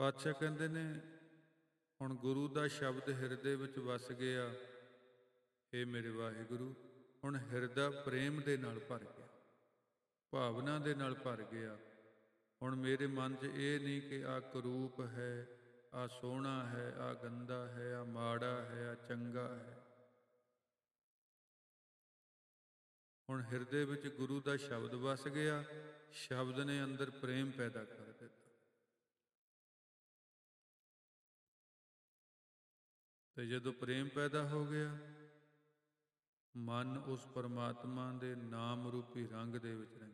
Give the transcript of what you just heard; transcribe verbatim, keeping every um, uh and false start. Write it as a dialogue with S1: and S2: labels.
S1: ਪਾਤਸ਼ਾਹ ਕਹਿੰਦੇ ਨੇ ਹੁਣ ਗੁਰੂ ਦਾ ਸ਼ਬਦ ਹਿਰਦੇ ਵਿੱਚ ਵਸ ਗਿਆ। ਹੇ ਮੇਰੇ ਵਾਹਿਗੁਰੂ, ਹੁਣ ਹਿਰਦਾ ਪ੍ਰੇਮ ਦੇ ਨਾਲ ਭਰ ਗਿਆ, ਭਾਵਨਾ ਦੇ ਨਾਲ ਭਰ ਗਿਆ। ਹੁਣ ਮੇਰੇ ਮਨ 'ਚ ਇਹ ਨਹੀਂ ਕਿ ਆਹ ਕਰੂਪ ਹੈ, ਆਹ ਸੋਹਣਾ ਹੈ, ਆਹ ਗੰਦਾ ਹੈ, ਆਹ ਮਾੜਾ ਹੈ, ਆਹ ਚੰਗਾ ਹੈ। ਹੁਣ ਹਿਰਦੇ ਵਿੱਚ ਗੁਰੂ ਦਾ ਸ਼ਬਦ ਵਸ ਗਿਆ, ਸ਼ਬਦ ਨੇ ਅੰਦਰ ਪ੍ਰੇਮ ਪੈਦਾ ਕਰ ਦਿੱਤਾ। ਤੇ ਜਦੋਂ ਪ੍ਰੇਮ ਪੈਦਾ ਹੋ ਗਿਆ, ਮਨ ਉਸ ਪਰਮਾਤਮਾ ਦੇ ਨਾਮ ਰੂਪੀ ਰੰਗ ਦੇ ਵਿੱਚ ਰੰਗਿਆ।